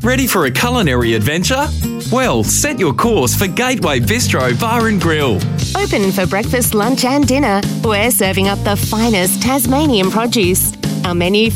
Ready for a culinary adventure? Well, set your course for Gateway Bistro Bar and Grill. Open for breakfast, lunch and dinner. We're serving up the finest Tasmanian produce. Our menu